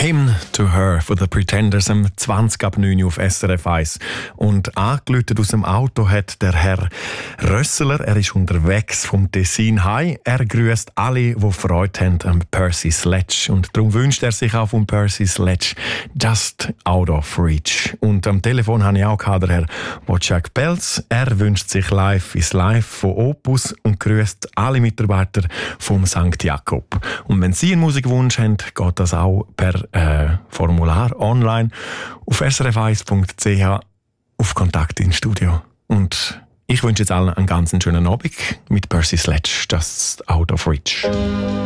Hymn to Her von The Pretenders am 20:09 auf SRF 1. Und angeläutet aus dem Auto hat der Herr Rösseler. Er ist unterwegs vom Tessin heim. Er grüßt alle, die Freude haben am Percy Sledge. Und darum wünscht er sich auch vom Percy Sledge Just Out of Reach. Und am Telefon habe ich auch den Herr Wojciech Pelz. Er wünscht sich Live is Live von Opus und grüßt alle Mitarbeiter vom St. Jakob. Und wenn Sie einen Musikwunsch haben, geht das auch per Formular online auf srf1.ch auf Kontakt ins Studio. Und ich wünsche jetzt allen einen ganz schönen Abend mit Percy Sledge, Just Out of Reach.